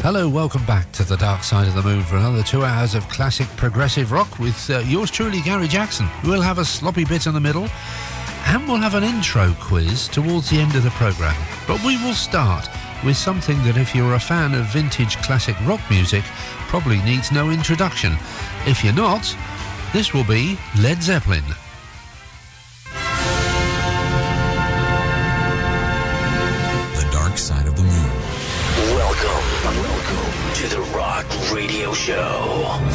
Hello, welcome back to the Dark Side of the Moon for another 2 hours of classic progressive rock with yours truly, Gary Jackson. We'll have a sloppy bit in the middle and we'll have an intro quiz towards the end of the programme. But we will start with something that, if you're a fan of vintage classic rock music, probably needs no introduction. If you're not, this will be Led Zeppelin. The Dark Side of the Moon. Welcome to the Rock Radio Show.